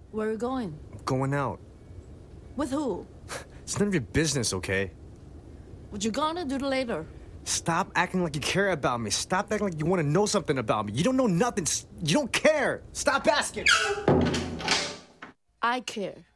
Where are you going? I'm going out. With who? It's none of your business, okay? What you gonna do later? Stop acting like you care about me. Stop acting like you want to know something about me. You don't know nothing. You don't care. Stop asking. I care.